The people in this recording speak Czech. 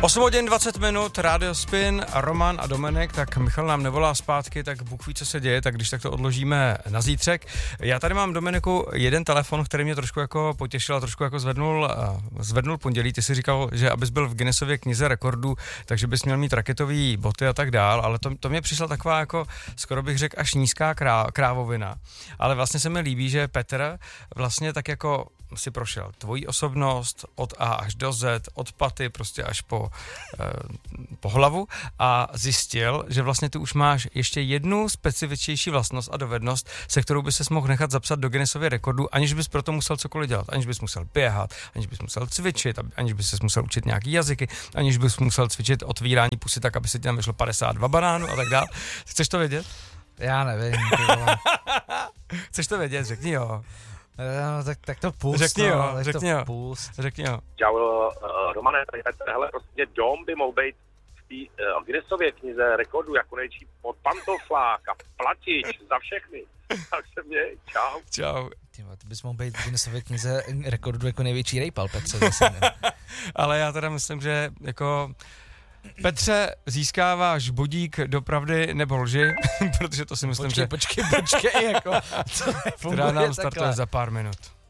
8 hodin 20 minut, Radio Spin, Roman a Dominik, tak Michal nám nevolá zpátky, tak Bůh ví, co se děje, tak když tak to odložíme na zítřek. Já tady mám, Dominiku, jeden telefon, který mě trošku jako potěšil a trošku jako zvednul pondělí. Ty si říkal, že abys byl v Guinnessově knize rekordů, takže bys měl mít raketový boty a tak dál, ale to mě přišla taková jako, skoro bych řekl, až nízká krávovina. Ale vlastně se mi líbí, že Petr vlastně tak jako si prošel tvoji osobnost od A až do Z, od paty prostě až po hlavu a zjistil, že vlastně ty už máš ještě jednu specifičnější vlastnost a dovednost, se kterou by ses mohl nechat zapsat do Guinnessově rekordu, aniž bys proto musel cokoliv dělat, aniž bys musel běhat, aniž bys musel cvičit, aniž bys ses musel učit nějaký jazyky, aniž bys musel cvičit otvírání pusy tak, aby se ti tam vyšlo 52 banánů a tak dále. Chceš to vědět? Já nevím. Chceš to vědět? Řekni jo. No, tak to pust. Řekni jo, řekni jo. Řekni jo. Čau, Romane, hele, prostě dom by mohl být v té Guinnessově knize rekordů jako nejčí pod pantoflák a platič za všechny. Tak se měj, čau. Čau. Ty bys mohl být v Guinnessově knize rekordů jako největší rejpal, Petře, zase. Ale já teda myslím, že jako Petře, získáváš bodík do pravdy nebo lži, protože to si myslím, počkej, jako, která nám startuje za pár minut.